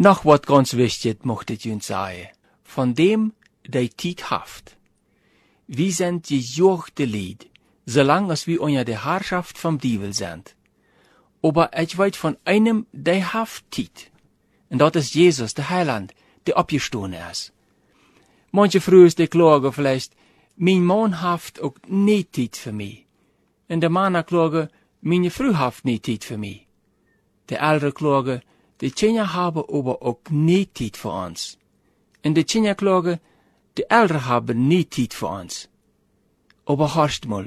Noch wat ganz wichtig mochte ich uns sagen. Von dem, der Tiet haft. Wir sind gejochte Lied, solange als wir unter der Herrschaft vom Dievel sind. Aber ich weiß von einem, der haft Tiet. Und das ist Jesus, der Heiland, der abgestoßen ist. Manche Frühs, die klagen vielleicht, mein Mann haft auch nicht Tiet für mich. Und der Mann klagen, meine Frau haft nicht Tiet für mich. Die Ältere klagen, die Kinder haben aber auch nicht Tiet für uns. Und die Kinder klagen, die Ältere haben nicht Tiet für uns. Aber hörst mal,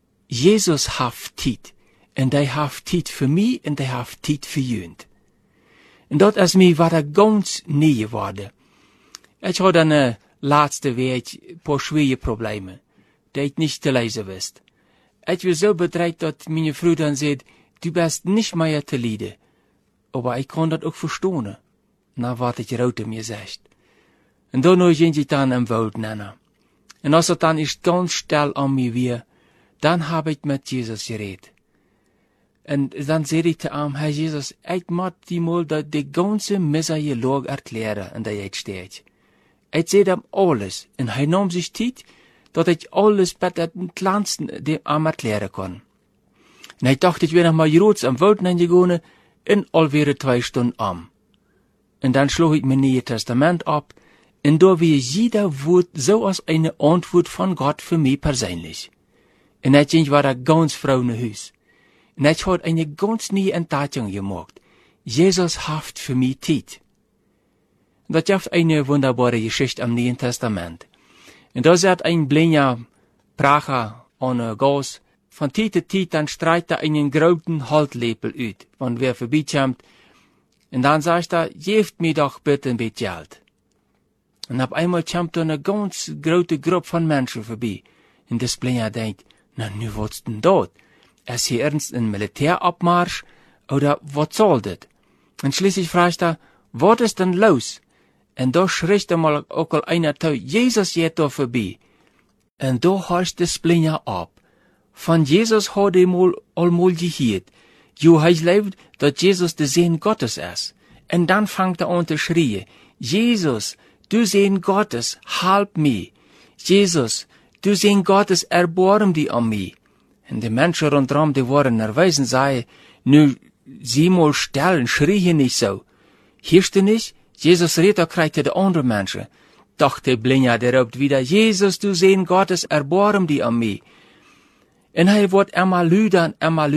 Jesus haft Tiet. Und der haft Tiet für mich und der haft Tiet für jünd. Und dat is mij wat ganz nie geworden. Ich hatte eine laatste week paar schwere Probleme, die ich nicht zu lezen wist. Ich war so bedreigt, dass meine Frau dann sagt, du bist nicht mehr zu leiden. Aber ich kann das auch verstehen. Na, wat ich rote mir sagt. Und dann ging ich dann im Wald nennen. Und als es dann ist ganz still an mir wie, dann habe ich mit Jesus geredet. Und dann zei ik te hem, Herr Jesus, ik moet die mal die ganze miserie log erklären, in der ich steht. Ich zei hem alles, und hij nam sich tijd, dat ich alles bei den kleinsten dem am erklären kann. Und ich dachte, ich wäre noch mal groß am Wald hingegangen, und alweer 2 Stunden am. Und dann schlug ich mein Neues Testament ab, und da wie jeder Wort so als eine Antwort von Gott für mich persönlich. Und ich ging war da ganz Frau in Haus. Und ich hat eine ganz neue Entdeckung gemacht. Jesus haft für mich Tiet. Das ist eine wunderbare Geschichte am Neuen Testament. Und da sagt ein blinder Pracher ohne Gas, von Tiet zu Tiet, dann streicht er einen großen Haltlepel uit, wenn wer vorbeikommt. Und dann sagt er, geeft mir doch bitte ein bisschen Geld. Und auf einmal kommt da eine ganz große Gruppe von Menschen vorbei. Und das blinder denkt, na, nu was denn dort? Ist hier ernst ein Militärabmarsch, oder was soll das? Und schließlich fragt er, was ist denn los? Und da schricht mal auch einer zu, Jesus geht da vorbei. Und da heißt das Blinder ab. Von Jesus hat er mal allmal gehört. Jo, er lebt, dass Jesus der Sohn Gottes ist. Und dann fängt er an zu schreien, Jesus, du Sohn Gottes, halb mich. Jesus, du Sohn Gottes, erbarm dich an mich. Und die Menschen rundherum, die waren nervös und sagen, nu, sieh mal still, schrie nicht so. Hörst du nicht? Jesus redet, da kriegt die andere Menschen. Doch der Blinder, der ruft wieder, Jesus, du Sohn Gottes, erbarm dich an mich. Und er wird immer lüder.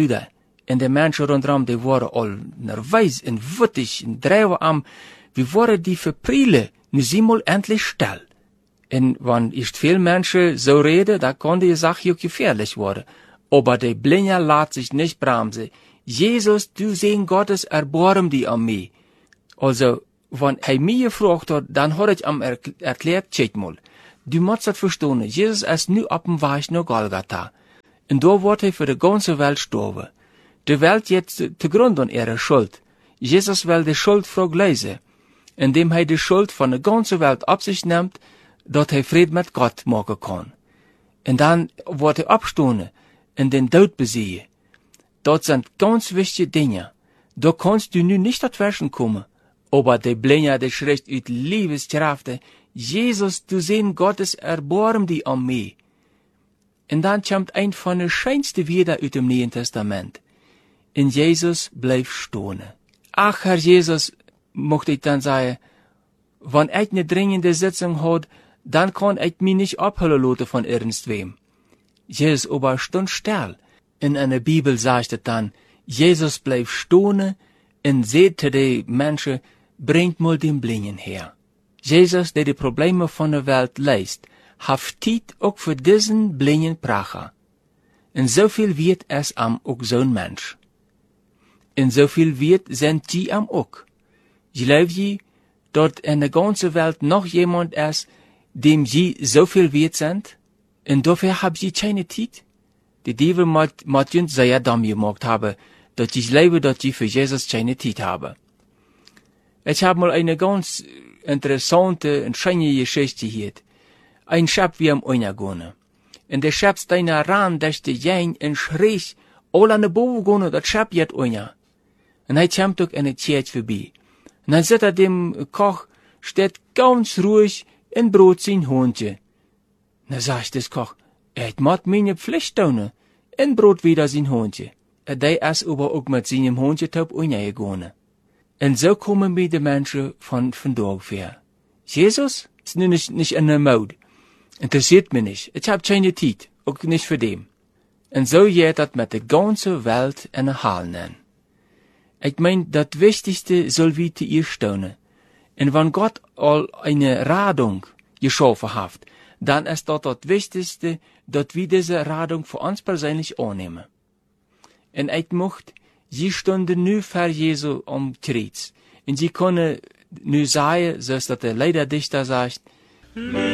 Und die Menschen rundherum, die waren all nervös und wütig und drehen am, wie waren die verprielen? Nu, sieh mal endlich still. Und wenn ist viel Menschen so reden, da kann die Sache auch gefährlich werden. Aber der Blinder lässt sich nicht bremsen. Jesus, du Sohn Gottes, erbarm dich an mich. Also, wenn er mich gefragt hat, dann hat ich ihm erklärt, check mal. Du musst das verstehen, Jesus ist nu auf dem Weg nach Golgatha. Und da wird er für die ganze Welt sterben. Die Welt jetzt zugrunde an ihrer Schuld. Jesus will die Schuldfrage lösen, indem er die Schuld von der ganzen Welt auf sich nimmt, dass er Frieden mit Gott machen kann. Und dann wird er abstehen und den Tod besiegen. Das sind ganz wichtige Dinge. Da kannst du nun nicht dazwischen kommen. Aber der Blinder, der schreibt uit Liebeskraft, Jesus, du Sohn Gottes, erbarm dich an mich. Und dann kommt ein von den schönsten Wörtern aus dem Neuen Testament. Und Jesus bleibt stehen. Ach, Herr Jesus, mochte ich dann sagen, wenn ich eine dringende Sitzung hat, dann kann ich mich nicht abholen lassen von irgendwem. Jesus aber stand still. In einer Bibel sagt es dann, Jesus bleibt stehen und seht zu den Menschen, bringt mal den Blinden her. Jesus, der die Probleme von der Welt löst, hat Zeit auch für diesen blinden Pracher. Und so viel wird es am auch so ein Mensch. Und so viel wird sind die am auch. Glaubt ihr, dass in der ganzen Welt noch jemand ist, dem sie so viel wert sind? Und dafür habt ihr keine Zeit? Die Teufel muss uns sehr dumm gemacht haben, dass ich glaube, dass ich für Jesus keine Zeit habe. Ich habe mal eine ganz interessante und schöne Geschichte gehört. Ein Schab wie am Oinagone. Und der Schab steht ran, dass der Jäin und schrie, all an der Boven gone, das Schab jet Oina. Und er kommt auch in die Kirche vorbei. dann sieht dem Koch, steht ganz ruhig in Brot sein Hondje. Dan sagt des Koch, moet meine Pflicht tun, in Brot wieder sein Hondje. Die is aber ook met zijn hondje top ungegangen. En zo komen wir de Menschen von vandaag weer. Jesus ist nu nicht in der Mode. Interessiert mich nicht. Ich hab keine Zeit, auch nicht für dem. Und so geht das mit der ganzen Welt in der Halen. Ich mein, das Wichtigste soll wie zu ihr stehen. Und wenn Gott all eine Radung geschaffen hat, dann ist das Wichtigste, dass wir diese Radung für uns persönlich annehmen. Und ich möchte, sie stunden nu für Jesu am Kreuz. Und sie können nu sagen, so dass der Leiderdichter sagt,